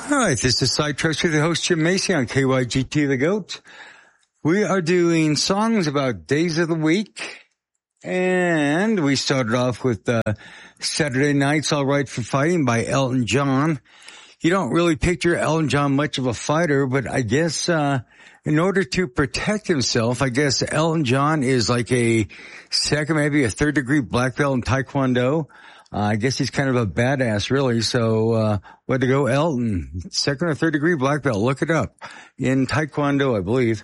All right, this is Sidetracks with the host Jim Macy on KYGT The Goat. We are doing songs about days of the week, and we started off with Saturday Night's All Right for Fighting by Elton John. You don't really picture Elton John much of a fighter, but I guess in order to protect himself, I guess Elton John is like a second, maybe a third degree black belt in Taekwondo. I guess he's kind of a badass, really. So, way to go, Elton. Second or third degree black belt. Look it up. In Taekwondo, I believe.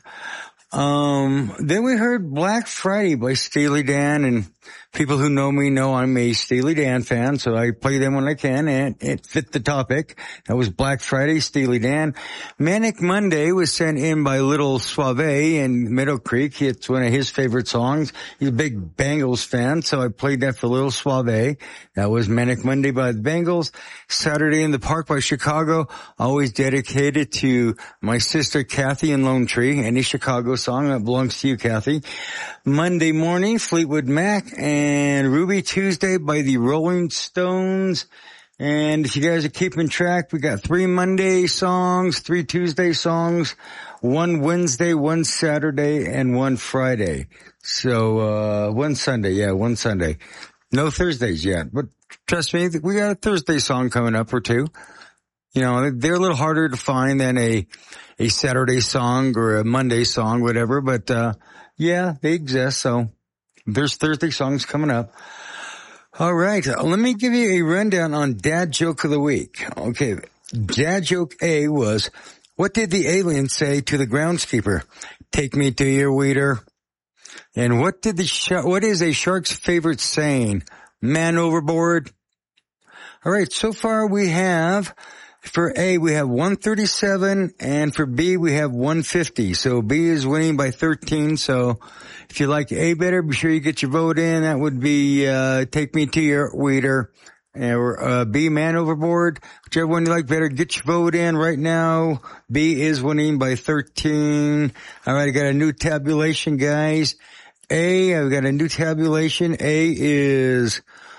Then we heard Black Friday by Steely Dan, and people who know me know I'm a Steely Dan fan, so I play them when I can, and it fit the topic. That was Black Friday, Steely Dan. Manic Monday was sent in by Little Suave in Meadow Creek. It's one of his favorite songs. He's a big Bengals fan, so I played that for Little Suave. That was Manic Monday by the Bengals. Saturday in the Park by Chicago, always dedicated to my sister Kathy in Lone Tree. Any Chicago song that belongs to you, Kathy. Monday morning, Fleetwood Mac, and Ruby Tuesday by the Rolling Stones. And if you guys are keeping track, we got 3 Monday songs, 3 Tuesday songs, 1 Wednesday, 1 Saturday, and 1 Friday. So, 1 Sunday, 1 Sunday. No Thursdays yet, but trust me, we got a Thursday song coming up or two. You know, they're a little harder to find than a Saturday song or a Monday song, whatever, but, yeah, they exist, so there's Thursday songs coming up. All right, let me give you a rundown on Dad Joke of the Week. Okay, Dad Joke A was, what did the alien say to the groundskeeper? Take me to your weeder. And what is a shark's favorite saying? Man overboard. All right, so far we have, for A, we have 137, and for B, we have 150. So B is winning by 13. So if you like A better, be sure you get your vote in. That would be Take Me to Your Weeder. Or B, Man Overboard. Whichever one you like better, get your vote in right now. B is winning by 13. All right, I got a new tabulation, guys. I've got a new tabulation. A is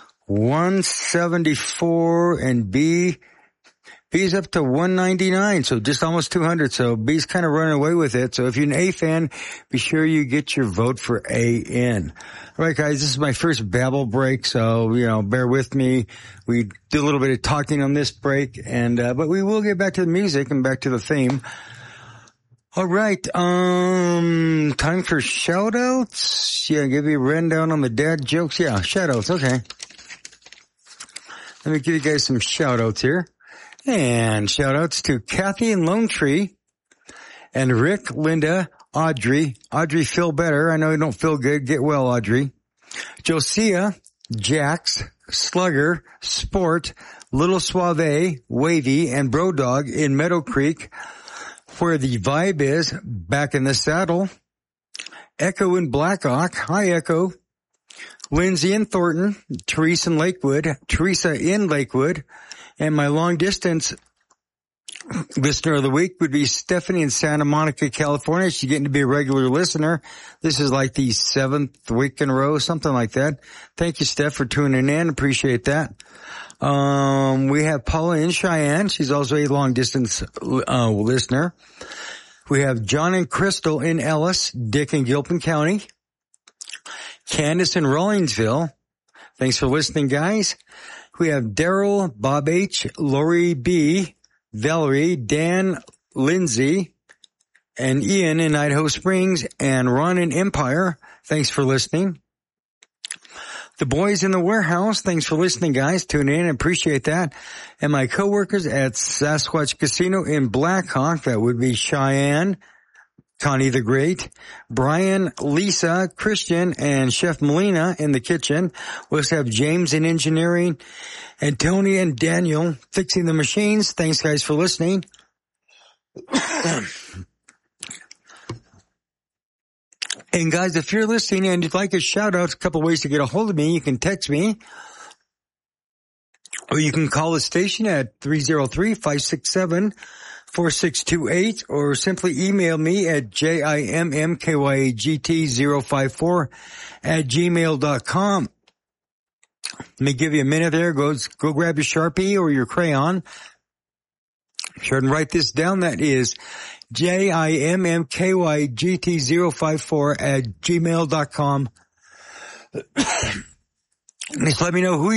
174, and B's up to 199, so just almost 200. So B's kind of running away with it. So if you're an A fan, be sure you get your vote for A in. All right, guys, this is my first Babble break, so, you know, bear with me. We did a little bit of talking on this break, and but we will get back to the music and back to the theme. All right, time for shout-outs. Yeah, give you a rundown on the dad jokes. Yeah, shout-outs, okay. Let me give you guys some shout-outs here. And shout-outs to Kathy in Lone Tree, and Rick, Linda, Audrey. Audrey, feel better. I know you don't feel good. Get well, Audrey. Josiah, Jax, Slugger, Sport, Little Suave, Wavy, and Brodog in Meadow Creek, where the vibe is back in the saddle. Echo in Blackhawk. Hi, Echo. Lindsay in Thornton. Teresa in Lakewood. And my long distance listener of the week would be Stephanie in Santa Monica, California. She's getting to be a regular listener. This is like the 7th week in a row, something like that. Thank you, Steph, for tuning in. Appreciate that. We have Paula in Cheyenne. She's also a long distance listener. We have John and Crystal in Ellis, Dick in Gilpin County. Candace in Rawlingsville. Thanks for listening, guys. We have Daryl, Bob H., Lori B., Valerie, Dan, Lindsay, and Ian in Idaho Springs, and Ron in Empire. Thanks for listening. The boys in the warehouse. Thanks for listening, guys. Tune in. Appreciate that. And my coworkers at Sasquatch Casino in Blackhawk. That would be Cheyenne, Connie the Great, Brian, Lisa, Christian, and Chef Molina in the kitchen. We also have James in engineering, and Tony and Daniel fixing the machines. Thanks, guys, for listening. And guys, if you're listening and you'd like a shout out, a couple ways to get a hold of me. You can text me, or you can call the station at 303-567-4628, or simply email me at jimmkyagt054@gmail.com. Let me give you a minute there. Go grab your Sharpie or your crayon. Sure, and write this down. That is JIMMKYGT054 @gmail.com. Just let me know who